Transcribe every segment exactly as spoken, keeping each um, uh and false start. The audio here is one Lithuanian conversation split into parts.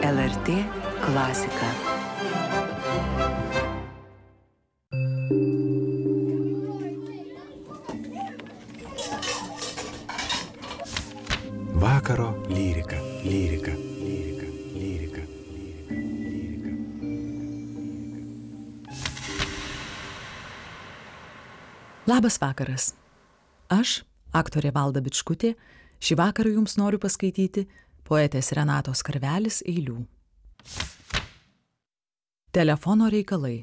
L R T klasika. Vakaro lyrika, lyrika, lyrika, lyrika, lyrika, lyrika. Labas vakaras. Aš, aktorė Valda Bičkutė, šį vakarą jums noriu paskaityti poetės Renatos Karvelis eilių. Telefono reikalai.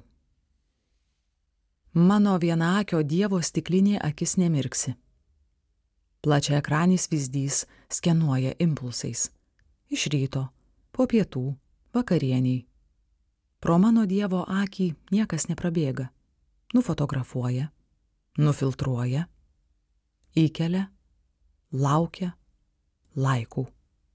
Mano vienaakio dievo stiklinė akis nemirksi. Plačia ekranis vyzdys skenuoja impulsais. Iš ryto, po pietų, vakarieniai. Pro mano dievo akį niekas neprabėga. Nufotografuoja, nufiltruoja, įkelia, laukia, laikų.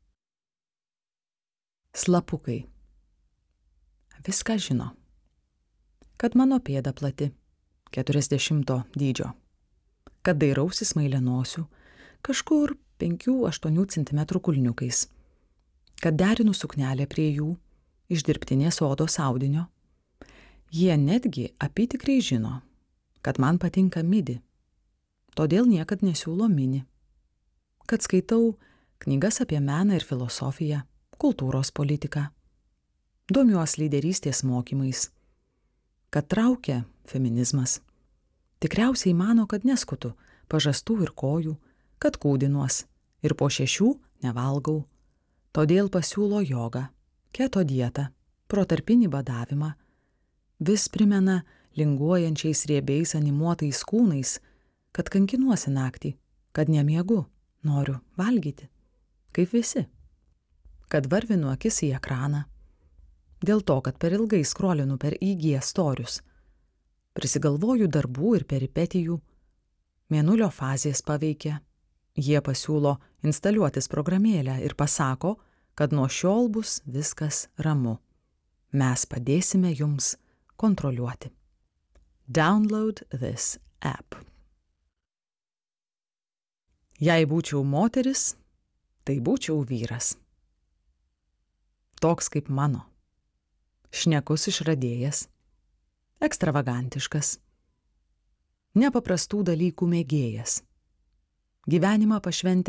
Slapukai. Viską žino. Kad mano pėda plati, keturiasdešimto dydžio. Kad dairausi smailenosių, kažkur penkių aštuonių centimetrų kulniukais. Kad derinu suknelę prie jų, iš dirbtinės odos audinio. Jie netgi apytikriai žino, kad man patinka midi. Todėl niekad nesiūlo mini. Kad skaitau knygas apie meną ir filosofiją, kultūros politiką. Domiuos lyderystės mokymais. Kad traukia feminizmas. Tikriausiai mano, kad neskutu pažastų ir kojų, kad kūdinuos ir po šešių nevalgau. Todėl pasiūlo jogą, keto dietą, protarpinį badavimą. Vis primena linguojančiais riebiais animuotais kūnais, kad kankinuosi naktį, kad nemiegu, noriu valgyti, kaip visi. Kad varvinu akis į ekraną. Dėl to, kad per ilgai skrolinu per I G storius. Prisigalvoju darbų ir peripetijų. Mėnulio fazės paveikia. Jie pasiūlo instaliuotis programėlę ir pasako, kad nuo šiol bus viskas ramu. Mes padėsime jums kontroliuoti. Download this app. Jei būčiau moteris, tai būčiau vyras. Toks kaip mano. Šnekus išradėjas. Ekstravagantiškas. Nepaprastų dalykų mėgėjas. Gyvenimą pašventęs